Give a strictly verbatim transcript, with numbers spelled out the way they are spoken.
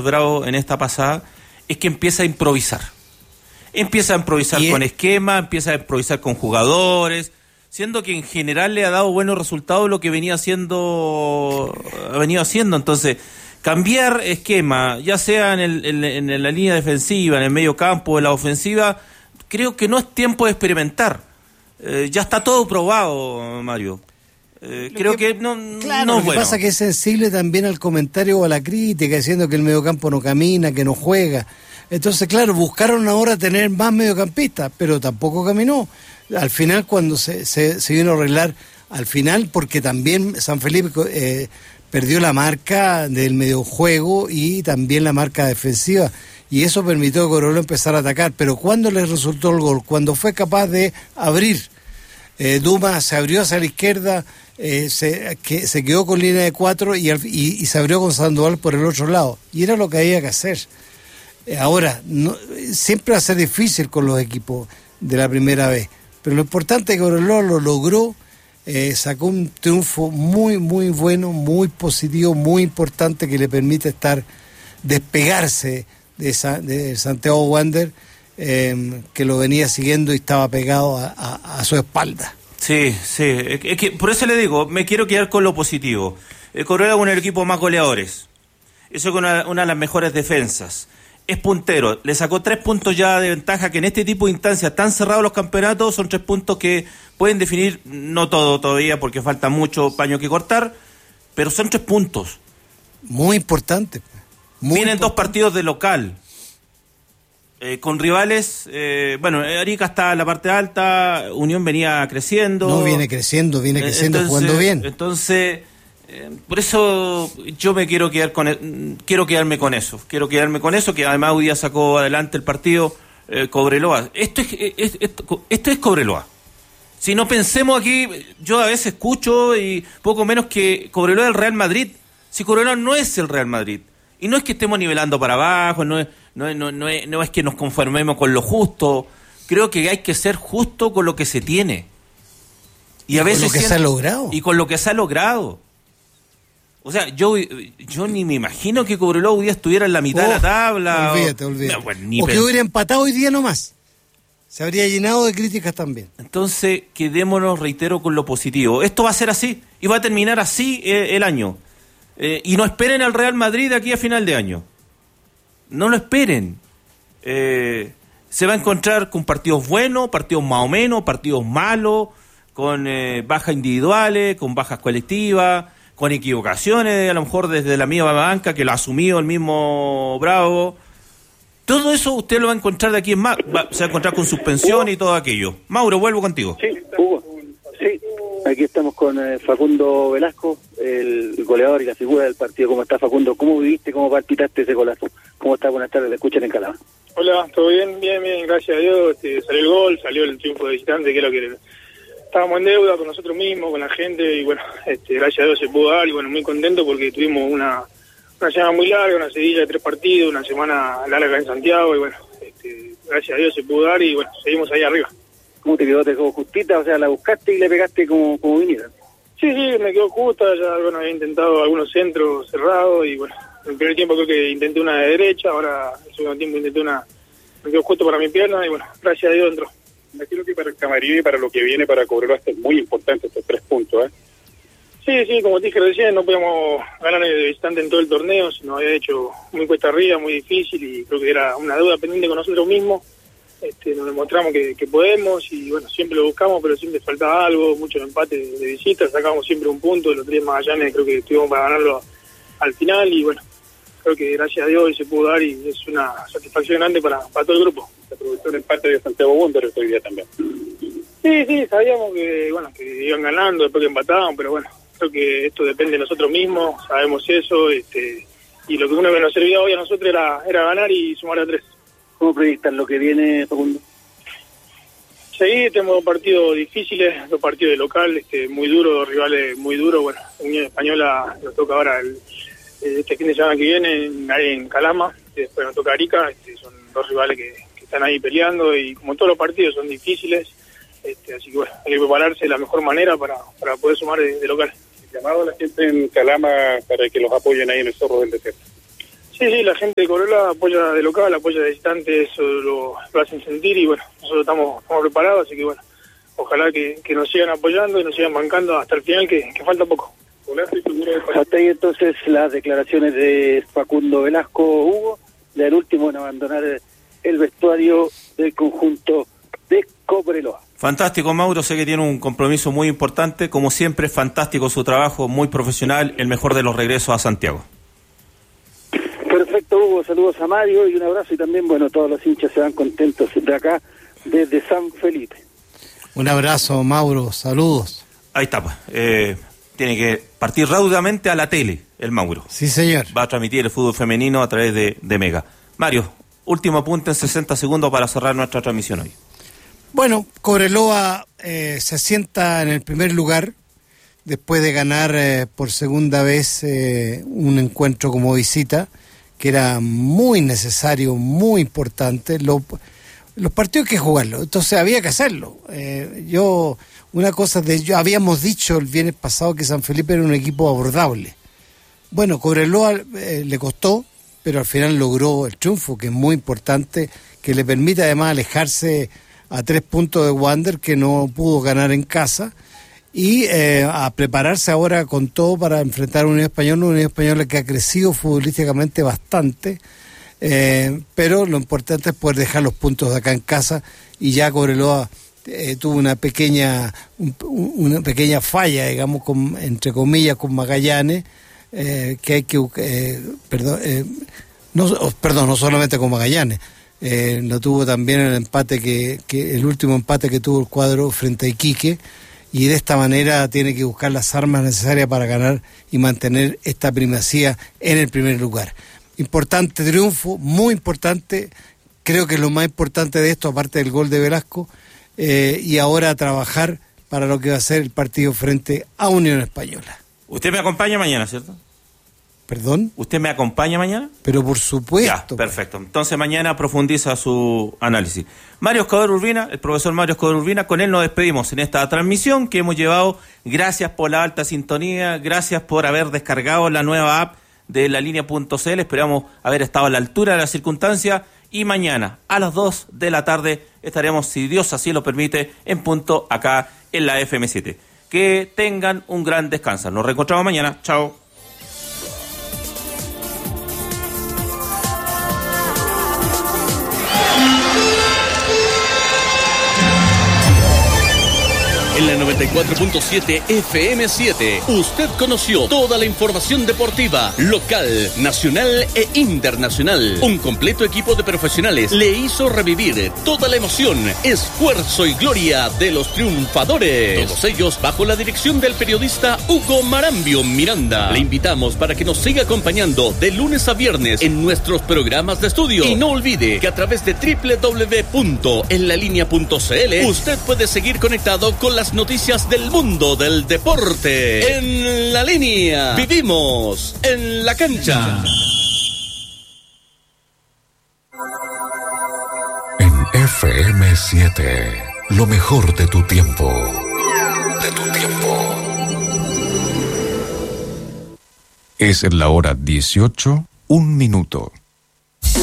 Bravo en esta pasada, es que empieza a improvisar. Empieza a improvisar con esquema, empieza a improvisar con jugadores, siendo que en general le ha dado buenos resultados lo que venía haciendo, ha venido haciendo. Entonces, cambiar esquema, ya sea en, el, en, en la línea defensiva, en el medio campo, en la ofensiva, creo que no es tiempo de experimentar. Eh, ya está todo probado, Mario. Eh, creo que, que no, claro, no lo es que bueno. pasa es que es sensible también al comentario o a la crítica, diciendo que el mediocampo no camina, que no juega. Entonces, claro, buscaron ahora tener más mediocampistas, pero tampoco caminó. Al final, cuando se, se, se vino a arreglar, al final, porque también San Felipe eh, perdió la marca del mediojuego y también la marca defensiva, y eso permitió a Cobreloa empezar a atacar. Pero ¿cuándo le resultó el gol? Cuando fue capaz de abrir. Eh, Duma se abrió hacia la izquierda, eh, se, que, se quedó con línea de cuatro y, y, y se abrió con Sandoval por el otro lado, y era lo que había que hacer. Eh, ahora, no, siempre va a ser difícil con los equipos de la primera vez, pero lo importante es que Cobreloa lo logró, eh, sacó un triunfo muy, muy bueno, muy positivo, muy importante, que le permite estar, despegarse de, esa, de Santiago Wander, eh, que lo venía siguiendo y estaba pegado a, a, a su espalda. Sí, sí, es que por eso le digo, me quiero quedar con lo positivo. El Cobreloa es uno de los equipos más goleadores, eso es una, una de las mejores defensas. Es puntero, le sacó tres puntos ya de ventaja, que en este tipo de instancias tan cerrados los campeonatos son tres puntos que pueden definir, no todo todavía porque falta mucho paño que cortar, pero son tres puntos. Muy importante. Muy Vienen importante. dos partidos de local, eh, con rivales, eh, bueno, Arica está en la parte alta, Unión venía creciendo. No, viene creciendo, viene creciendo, entonces, jugando bien. Entonces... Eh, por eso yo me quiero quedar con el, quiero quedarme con eso, quiero quedarme con eso, que además hoy día sacó adelante el partido eh, Cobreloa. Esto es, es, esto, esto es Cobreloa. Si no pensemos aquí, yo a veces escucho y poco menos que Cobreloa es el Real Madrid. Si Cobreloa no es el Real Madrid, y no es que estemos nivelando para abajo, no es, no, no, no, es, no es que nos conformemos con lo justo. Creo que hay que ser justo con lo que se tiene. Y, y a veces con lo que siento, se ha logrado. Y con lo que se ha logrado. O sea, yo yo ni me imagino que Cobreloa hoy día estuviera en la mitad oh, de la tabla. Olvídate, o, olvídate. No, bueno, ni o que hubiera empatado hoy día nomás. Se habría llenado de críticas también. Entonces, quedémonos, reitero, con lo positivo. Esto va a ser así, y va a terminar así eh, el año. Eh, y no esperen al Real Madrid aquí a final de año. No lo esperen. Eh, se va a encontrar con partidos buenos, partidos más o menos, partidos malos, con eh, bajas individuales, con bajas colectivas, con equivocaciones, a lo mejor desde la misma banca, que lo ha asumido el mismo Bravo. Todo eso usted lo va a encontrar de aquí en más, va, se va a encontrar con suspensión y todo aquello. Mauro, vuelvo contigo. Sí, Hugo. Sí, aquí estamos con eh, Facundo Velasco, el goleador y la figura del partido. ¿Cómo está, Facundo? ¿Cómo viviste, cómo palpitaste ese golazo? ¿Cómo está? Buenas tardes, le escuchan en Calama. Hola, ¿todo bien? Bien, bien, gracias a Dios. Este, salió el gol, salió el triunfo de visitante, que es lo que... Estábamos en deuda con nosotros mismos, con la gente, y bueno, este, gracias a Dios se pudo dar, y bueno, muy contento porque tuvimos una, una semana muy larga, una seguidilla de tres partidos, una semana larga en Santiago, y bueno, este, gracias a Dios se pudo dar, y bueno, seguimos ahí arriba. ¿Cómo te quedó? ¿Te quedó justita? O sea, la buscaste y le pegaste como, como viniera. Sí, sí, me quedó justa, ya bueno, había intentado algunos centros cerrados, y bueno, en el primer tiempo creo que intenté una de derecha, ahora en el segundo tiempo intenté una, me quedó justo para mi pierna, y bueno, gracias a Dios entró. Imagino que para el Camarillo y para lo que viene para Cobreloa es muy importante estos tres puntos, ¿eh? Sí, sí, como te dije recién, no podíamos ganar de visitante en todo el torneo, se nos había hecho muy cuesta arriba, muy difícil, y creo que era una deuda pendiente con nosotros mismos. Este, nos demostramos que, que podemos, y bueno, siempre lo buscamos, pero siempre faltaba algo, muchos empates de visita, sacamos siempre un punto, de los tres Magallanes creo que estuvimos para ganarlo al final, y bueno, creo que gracias a Dios hoy se pudo dar, y es una satisfacción grande para, para todo el grupo. Se aprovechó el empate de Santiago Wander hoy día también. Sí, sí, sabíamos que bueno que iban ganando, después que empataban, pero bueno, creo que esto depende de nosotros mismos, sabemos eso, este, y lo que uno que nos servía hoy a nosotros era, era ganar y sumar a tres. ¿Cómo proyectas lo que viene, Facundo? Sí, tenemos dos partidos difíciles, dos partidos de local, este, muy duros, dos rivales muy duros. Bueno, Unión Española nos toca ahora el, este fin de semana que viene en, en Calama, después nos toca Arica, este, son dos rivales que, que están ahí peleando, y como todos los partidos son difíciles, este, así que bueno, hay que prepararse de la mejor manera para, para poder sumar de, de local. Llamado a la gente en Calama para que los apoyen ahí en el Zorro del Desierto. Sí, sí, la gente de Cobreloa apoya de local, apoya de distante, eso lo, lo hacen sentir y bueno, nosotros estamos, estamos preparados, así que bueno, ojalá que, que nos sigan apoyando y nos sigan bancando hasta el final, que, que falta poco. Hasta ahí entonces las declaraciones de Facundo Velasco, Hugo, del último en abandonar el vestuario del conjunto de Cobreloa. Fantástico, Mauro, sé que tiene un compromiso muy importante, como siempre, fantástico su trabajo, muy profesional, el mejor de los regresos a Santiago. Perfecto, Hugo, saludos a Mario y un abrazo, y también, bueno, todos los hinchas se van contentos de acá, desde San Felipe. Un abrazo, Mauro, saludos. Ahí está, pues. Eh, tiene que partir raudamente a la tele, el Mauro. Sí, señor. Va a transmitir el fútbol femenino a través de, de Mega. Mario, último apunte en sesenta segundos para cerrar nuestra transmisión hoy. Bueno, Cobreloa eh, se asienta en el primer lugar después de ganar eh, por segunda vez eh, un encuentro como visita, que era muy necesario, muy importante. Lo, los partidos hay que jugarlo, entonces había que hacerlo. Eh, yo, una cosa de yo habíamos dicho el viernes pasado que San Felipe era un equipo abordable. Bueno, Cobreloa eh, le costó, pero al final logró el triunfo, que es muy importante, que le permite además alejarse a tres puntos de Wander, que no pudo ganar en casa, y eh, a prepararse ahora con todo para enfrentar a Unión Española, una Unión Española que ha crecido futbolísticamente bastante, eh, pero lo importante es poder dejar los puntos de acá en casa, y ya Cobreloa eh, tuvo una pequeña un, una pequeña falla, digamos, con, entre comillas, con Magallanes, eh, que hay que eh, perdón, eh, no, perdón, no solamente con Magallanes, eh, lo tuvo también el empate que, que el último empate que tuvo el cuadro frente a Iquique, y de esta manera tiene que buscar las armas necesarias para ganar y mantener esta primacía en el primer lugar. Importante triunfo, muy importante, creo que es lo más importante de esto, aparte del gol de Velasco, eh, y ahora a trabajar para lo que va a ser el partido frente a Unión Española. Usted me acompaña mañana, ¿cierto? ¿Perdón? ¿Usted me acompaña mañana? Pero por supuesto. Ya, perfecto. Entonces mañana profundiza su análisis. Mario Escobar Urbina, el profesor Mario Escobar Urbina, con él nos despedimos en esta transmisión que hemos llevado. Gracias por la alta sintonía, gracias por haber descargado la nueva app de la línea punto c l. Esperamos haber estado a la altura de la circunstancia, y mañana a las dos de la tarde estaremos, si Dios así lo permite, en punto acá en la F M siete. Que tengan un gran descanso. Nos reencontramos mañana. Chao. En la noventa y cuatro punto siete F M siete, usted conoció toda la información deportiva, local, nacional e internacional. Un completo equipo de profesionales le hizo revivir toda la emoción, esfuerzo y gloria de los triunfadores. Todos ellos bajo la dirección del periodista Hugo Marambio Miranda. Le invitamos para que nos siga acompañando de lunes a viernes en nuestros programas de estudio. Y no olvide que a través de doble u doble u doble u punto en la línea punto c l usted puede seguir conectado con las noticias del mundo del deporte. En la línea, vivimos en la cancha. En F M siete, lo mejor de tu tiempo. De tu tiempo. Es la hora dieciocho, un minuto.